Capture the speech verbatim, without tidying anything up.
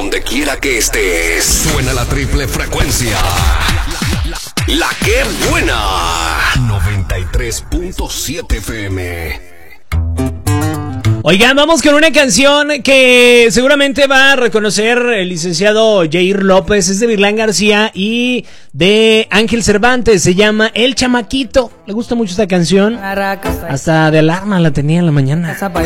donde quiera que estés. Suena la triple frecuencia. La que buena. noventa y tres punto siete F M. Oigan, vamos con una canción que seguramente va a reconocer el licenciado Jair López. Es de Virlán García y de Ángel Cervantes. Se llama El Chamaquito. Le gusta mucho esta canción. Hasta de alarma la tenía en la mañana.